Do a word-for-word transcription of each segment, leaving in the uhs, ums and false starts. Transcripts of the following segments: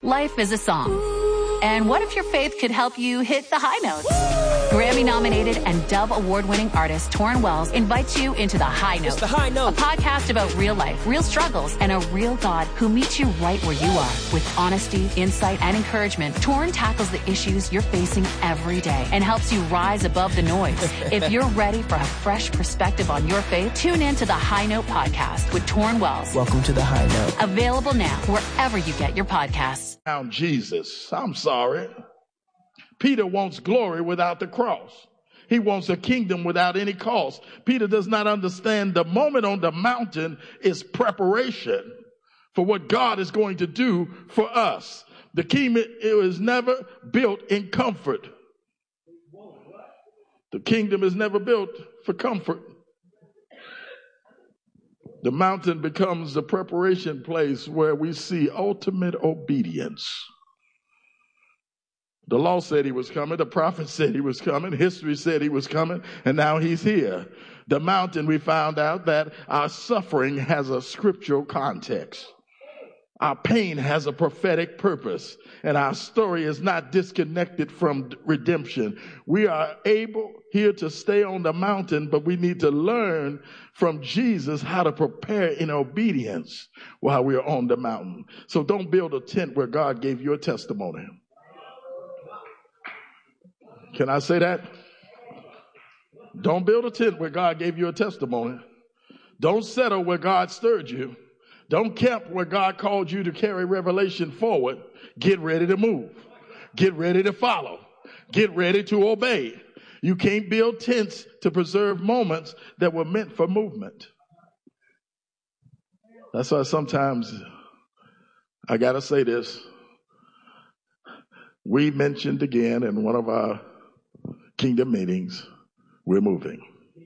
Life is a song. And what if your faith could help you hit the high notes? Grammy-nominated and Dove Award-winning artist Torrin Wells invites you into The High Note. It's The High Note. A podcast about real life, real struggles, and a real God who meets you right where you are. With honesty, insight, and encouragement, Torrin tackles the issues you're facing every day and helps you rise above the noise. If you're ready for a fresh perspective on your faith, tune in to The High Note podcast with Torrin Wells. Welcome to The High Note. Available now wherever you get your podcasts. Now, Jesus, I'm sorry. Peter wants glory without the cross. He wants a kingdom without any cost. Peter does not understand the moment on the mountain is preparation for what God is going to do for us. The kingdom is never built in comfort. The kingdom is never built for comfort. The mountain becomes the preparation place where we see ultimate obedience. The law said he was coming. The prophet said he was coming. History said he was coming. And now he's here. The mountain, we found out that our suffering has a scriptural context. Our pain has a prophetic purpose. And our story is not disconnected from redemption. We are able here to stay on the mountain, but we need to learn from Jesus how to prepare in obedience while we are on the mountain. So don't build a tent where God gave you a testimony. Can I say that? Don't build a tent where God gave you a testimony. Don't settle where God stirred you. Don't camp where God called you to carry revelation forward. Get ready to move. Get ready to follow. Get ready to obey. You can't build tents to preserve moments that were meant for movement. That's why sometimes I got to say this. We mentioned again in one of our kingdom meetings, we're moving.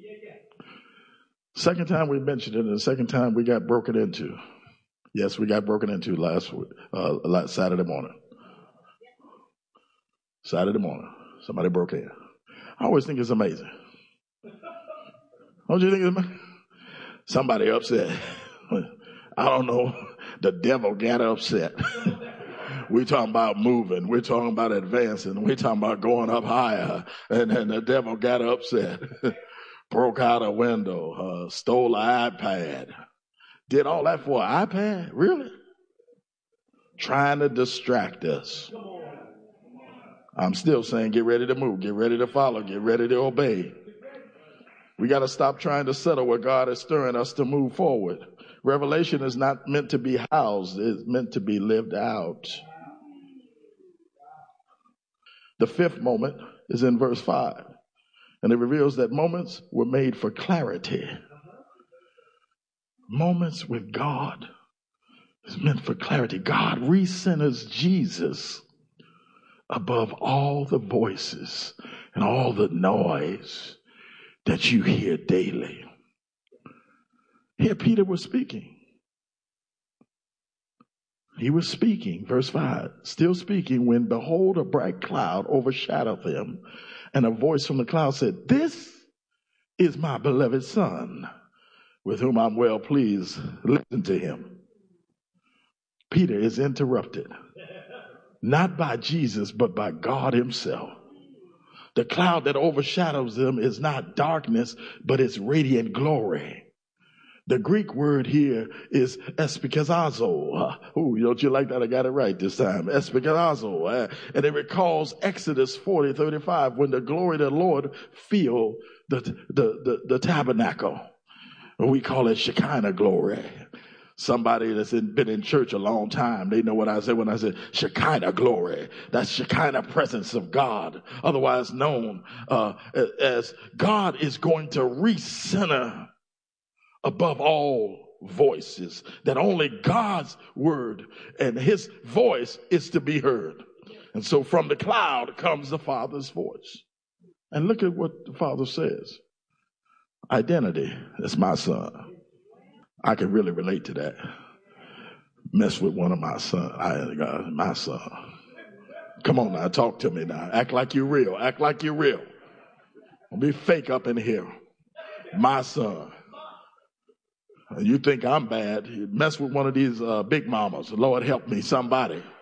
Second time we mentioned it, and the second time we got broken into. Yes, we got broken into last uh, Saturday morning. Saturday morning, somebody broke in. I always think it's amazing. Don't you think it's amazing? Somebody upset. I don't know. The devil got upset. We're talking about moving. We're talking about advancing. We're talking about going up higher. And then the devil got upset. Broke out a window. Uh, stole an iPad. Did all that for an iPad? Really? Trying to distract us. I'm still saying get ready to move. Get ready to follow. Get ready to obey. We got to stop trying to settle where God is stirring us to move forward. Revelation is not meant to be housed. It's meant to be lived out. The fifth moment is in verse five. And it reveals that moments were made for clarity. Moments with God is meant for clarity. God recenters Jesus above all the voices and all the noise that you hear daily. Here Peter was speaking. He was speaking, verse five, still speaking when behold a bright cloud overshadowed them, and a voice from the cloud said, "This is my beloved son, with whom I'm well pleased. Listen to him." Peter is interrupted, not by Jesus, but by God himself. The cloud that overshadows them is not darkness, but it's radiant glory. The Greek word here is espikazo. Uh, oh, don't you like that? I got it right this time. Espikazo. Uh, and it recalls Exodus forty thirty-five when the glory of the Lord filled the, the, the, the tabernacle. We call it Shekinah glory. Somebody that's in, been in church a long time, they know what I say when I say Shekinah glory. That's Shekinah presence of God, otherwise known uh, as God is going to recenter above all voices, that only God's word and his voice is to be heard. And so from the cloud comes the Father's voice. And look at what the Father says. Identity. That's my son. I can really relate to that. Mess with one of my sons. I got my son. Come on now, talk to me now. Act like you're real. Act like you're real. Don't be fake up in here. My son. You think I'm bad. You mess with one of these uh, big mamas. Lord help me, somebody.